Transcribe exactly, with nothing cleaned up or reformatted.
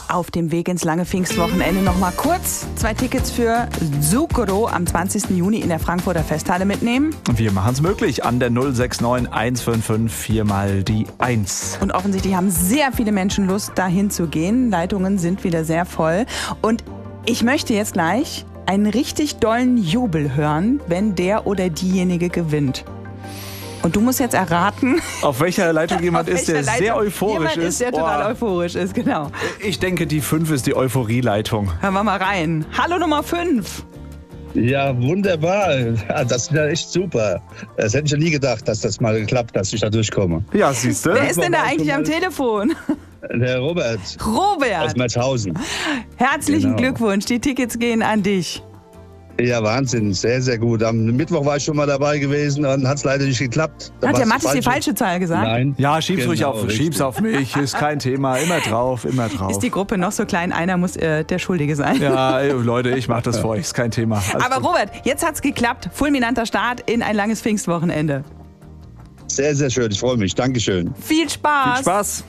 Auf dem Weg ins lange Pfingstwochenende noch mal kurz zwei Tickets für Zucchero am zwanzigsten Juni in der Frankfurter Festhalle mitnehmen. Wir machen es möglich an der null sechs neun eins fünf fünf vier mal die eins. Und offensichtlich haben sehr viele Menschen Lust, dahin zu gehen. Leitungen sind wieder sehr voll. Und ich möchte jetzt gleich einen richtig dollen Jubel hören, wenn der oder diejenige gewinnt. Und du musst jetzt erraten, auf welcher Leitung jemand ist, der Leitung sehr euphorisch jemand ist. ist, der total Oh. euphorisch ist, genau. Ich denke, die fünf ist die Euphorieleitung. Hören wir mal rein. Hallo Nummer fünf. Ja, wunderbar. Ja, das ist ja echt super. Das hätte ich ja nie gedacht, dass das mal geklappt hat, dass ich da durchkomme. Ja, siehst du? Wer ist denn da eigentlich am Telefon? Der Robert aus Robert. Metzhausen. Herzlichen Genau. Glückwunsch. Die Tickets gehen an dich. Ja, Wahnsinn. Sehr, sehr gut. Am Mittwoch war ich schon mal dabei gewesen und hat es leider nicht geklappt. Da Hat der war's Mathis die falsche Zahl gesagt? Nein. Ja, schieb's Genau, ruhig auf, richtig. schieb's auf mich, ist kein Thema. Immer drauf, immer drauf. Ist die Gruppe noch so klein, einer muss äh, der Schuldige sein. Ja, ey, Leute, ich mach das für euch, ist kein Thema. Alles Aber gut. Robert, jetzt hat's geklappt. Fulminanter Start in ein langes Pfingstwochenende. Sehr, sehr schön. Ich freue mich. Dankeschön. Viel Spaß. Viel Spaß.